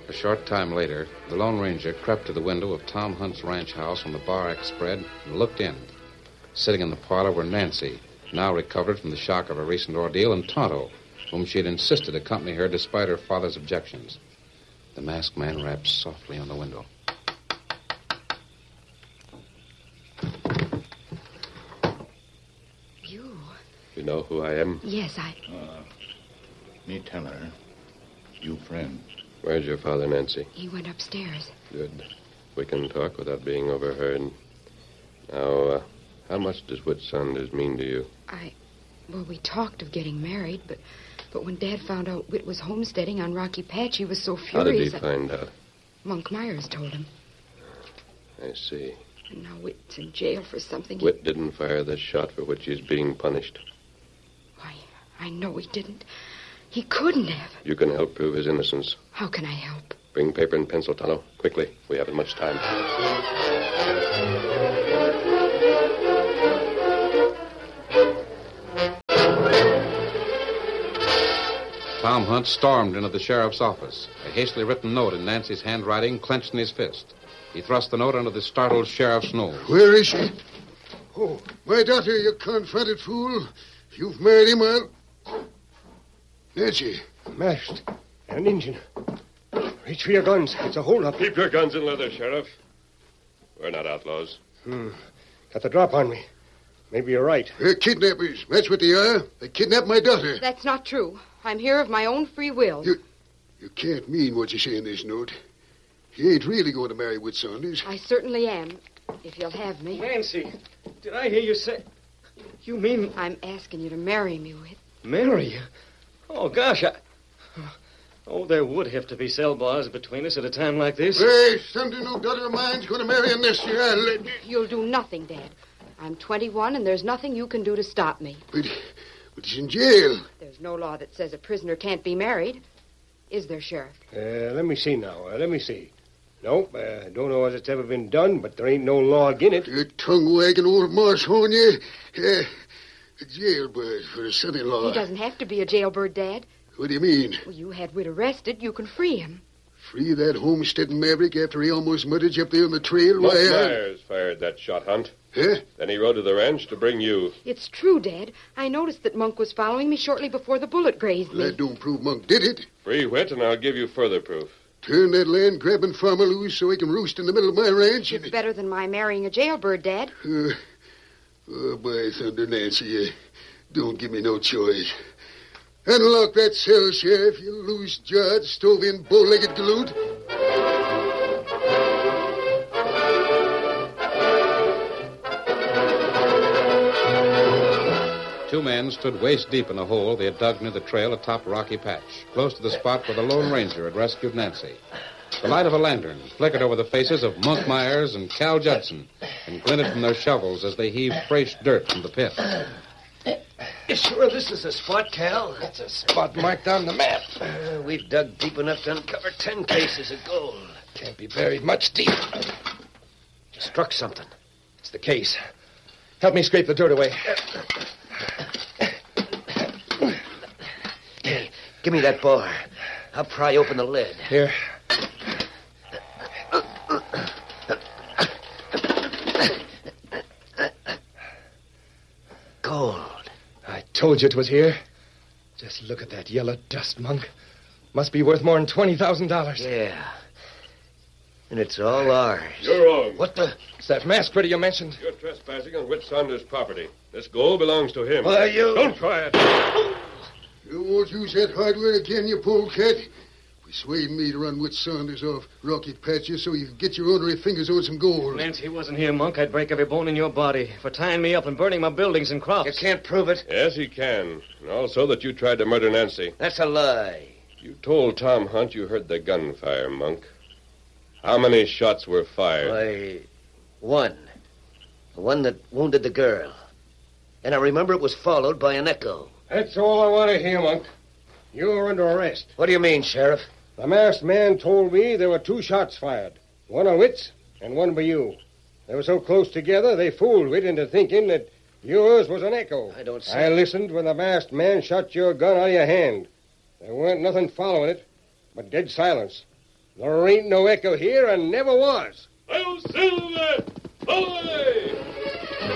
A short time later, the Lone Ranger crept to the window of Tom Hunt's ranch house on the bar axe spread and looked in. Sitting in the parlor were Nancy, now recovered from the shock of her recent ordeal, and Tonto, whom she had insisted accompany her despite her father's objections. The masked man rapped softly on the window. You know who I am? Yes, Me Teller. You friend. Where's your father, Nancy? He went upstairs. Good. We can talk without being overheard. Now, how much does Whitsaunders mean to you? Well, we talked of getting married, but when Dad found out Whit was homesteading on Rocky Patch, he was so furious. How did he find out? Monk Myers told him. I see. And now Whit's in jail for something. Whit didn't fire the shot for which he's being punished. Why, I know he didn't. He couldn't have. You can help prove his innocence. How can I help? Bring paper and pencil, Tonto. Quickly. We haven't much time. Tom Hunt stormed into the sheriff's office, a hastily written note in Nancy's handwriting clenched in his fist. He thrust the note under the startled sheriff's nose. Where is she? Oh, my daughter, you confounded fool. If you've married him, I'll... Nancy. Masked. An Injun. Reach for your guns. It's a holdup. Keep your guns in leather, Sheriff. We're not outlaws. Got the drop on me. Maybe you're right. They're kidnappers. That's what they are. They kidnapped my daughter. That's not true. I'm here of my own free will. You can't mean what you say in this note. You ain't really going to marry Whitsaunders. I certainly am, if you'll have me. Nancy, did I hear you say... You mean... I'm asking you to marry me, Whit. Marry you? Oh, gosh, Oh, there would have to be cell bars between us at a time like this. Hey, Thunder, no daughter of mine's going to marry him this year. You'll do nothing, Dad. I'm 21, and there's nothing you can do to stop me. But he's in jail. There's no law that says a prisoner can't be married. Is there, Sheriff? Let me see now. Let me see. Nope, don't know as it's ever been done, but there ain't no law agin it. You tongue-wagging old Marsh on you. A jailbird for a son-in-law. He doesn't have to be a jailbird, Dad. What do you mean? Well, you had Whit arrested. You can free him. Free that homesteading maverick after he almost murdered you up there on the trail? Monk Myers fired that shot, Hunt. Huh? Then he rode to the ranch to bring you. It's true, Dad. I noticed that Monk was following me shortly before the bullet grazed me. That don't prove Monk did it. Free Whit, and I'll give you further proof. Turn that land-grabbing farmer loose so he can roost in the middle of my ranch. It's better than my marrying a jailbird, Dad. Oh, by thunder, Nancy, don't give me no choice. Unlock that cell, Sheriff, you loose judge, stove-in, bow-legged galoot. Two men stood waist-deep in a hole they had dug near the trail atop Rocky Patch, close to the spot where the Lone Ranger had rescued Nancy. The light of a lantern flickered over the faces of Monk Myers and Cal Judson and glinted from their shovels as they heaved fresh dirt from the pit. You sure this is the spot, Cal? It's a spot marked on the map. We've dug deep enough to uncover 10 cases of gold. Can't be buried much deep. You struck something. It's the case. Help me scrape the dirt away. Hey, give me that bar. I'll pry open the lid. Here. Gold. I told you it was here. Just look at that yellow dust, Monk. Must be worth more than $20,000. Yeah. And it's all ours. You're wrong. What the... It's that masked critter you mentioned. You're trespassing on Whitsaunders' property. This gold belongs to him. Why, you... Don't try it. You won't use that hardware again, you polecat. Persuade me to run Whitsaunders off Rocky Patches so you can get your ornery fingers on some gold. Nancy wasn't here, Monk. I'd break every bone in your body for tying me up and burning my buildings and crops. You can't prove it. Yes, he can. And also that you tried to murder Nancy. That's a lie. You told Tom Hunt you heard the gunfire, Monk. How many shots were fired? Why, one. The one that wounded the girl. And I remember it was followed by an echo. That's all I want to hear, Monk. You're under arrest. What do you mean, Sheriff? The masked man told me there were 2 shots fired. One on Witz and one by you. They were so close together, they fooled Witt into thinking that yours was an echo. I don't see... I listened when the masked man shot your gun out of your hand. There weren't nothing following it, but dead silence. There ain't no echo here and never was. Hail Silver!